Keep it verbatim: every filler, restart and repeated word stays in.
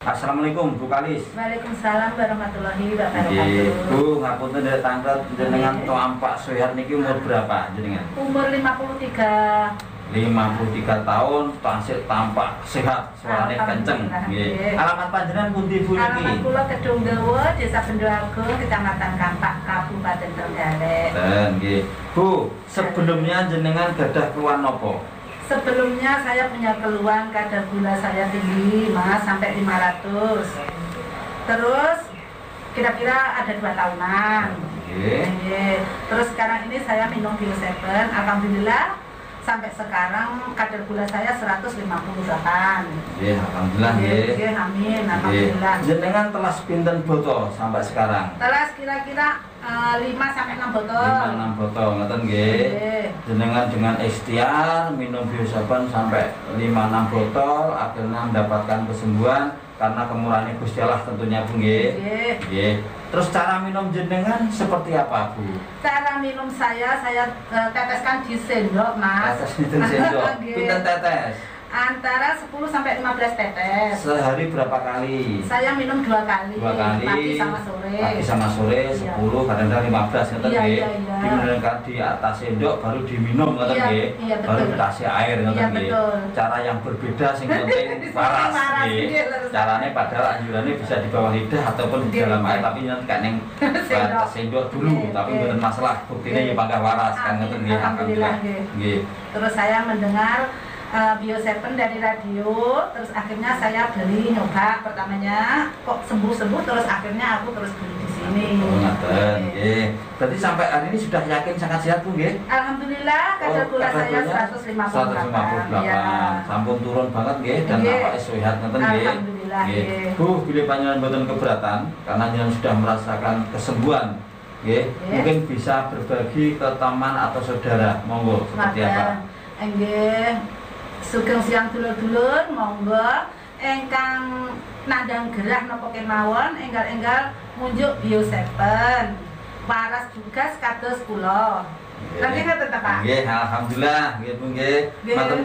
Assalamualaikum Bu Kalis. Waalaikumsalam warahmatullahi wabarakatuh. Nggih, Bu, ngapunten dari tanggal jenengan Tampak Sehat niki umur berapa jenengan? Umur lima puluh tiga. lima puluh tiga tahun, tansih tampak sehat, suarane kenceng. Nggih. Alamat panjenengan pundi Bu niki? Alamat kula Kedung Dawa, Desa Bendoagung, Kecamatan Kampak, Kabupaten Trenggalek. Dan nggih. Bu, sebelumnya jenengan gadah keluhan napa? Sebelumnya saya punya keluhan kadar gula saya tinggi, Mas, sampai lima ratus. Terus kira-kira ada dua tahunan. Nggih. Nggih. Terus sekarang ini saya minum Bio tujuh, alhamdulillah sampai sekarang kadar gula saya seratus lima puluh delapan. Nggih, alhamdulillah nggih. Nggih, amin, alhamdulillah. Jenengan telah pinten botol sampai sekarang? Telas kira-kira uh, lima sampai enam botol. lima enam botol ngoten nggih. Nggih. Jenengan dengan ikhtiar minum Bio tujuh sampai lima enam botol akhirnya mendapatkan kesembuhan karena kemurahan Gusti Allah tentunya Bu nggih. Nggih. Nggih. Terus cara minum jenengan seperti apa Bu? Cara minum saya saya uh, teteskan di sendok, Mas. Tetes itu sendok. Nggih. Pinten tetes? Antara sepuluh sampai lima belas tetes. Sehari berapa kali? Saya minum dua kali. Dua kali. Pagi sama sore. Pagi sama sore Iya. sepuluh, kadang-kadang lima belas ngoten Iya, nggih. iya, iya. Diminumkan di atas sendok baru diminum ngoten Iya, nggih. iya, betul. Baru dikasih air ngoten Iya, nggih. betul. Cara yang berbeda sing penting waras Waras, nggih. nggih, lurus. Carane padahal anjurannya bisa di bawah lidah ataupun di Nggih, dalam air nggih. tapi nanti kan ning Sendok. sendok dulu Nggih, tapi nggih. mboten masalah. Buktine Nggih. ya pangkah waras kan Amin, ngoten nggih. alhamdulillah, nggih. Nggih. Terus saya mendengar uh, Bio tujuh dari radio, terus akhirnya saya beli nyoba pertamanya kok sembuh-sembuh, terus akhirnya aku terus beli di sini. Oh, ngoten Nggih. nggih. Berarti sampai hari ini sudah yakin sangat sehat Bu nggih? Alhamdulillah kadar gula kadar saya gulanya seratus lima puluh seratus lima puluh delapan. delapan. Ya. Sampun turun banget nggih dan Nggih. nampaknya sehat ngoten nggih. Alhamdulillah, Nggih. nggih. Bu, bila panjenengan mboten keberatan karena jenengan sudah merasakan kesembuhan nggih, Nggih. mungkin bisa berbagi ke teman atau saudara. Monggo seperti apa? Nggih. Sugeng siang dulur-dulur, monggo engkang nandang gerah napa kemawon enggal-enggal munjuk Bio tujuh. Waras juga kados kula. Nggih ngoten ta, Pak? Nggih, alhamdulillah nggih Bu nggih. Nggih. Matur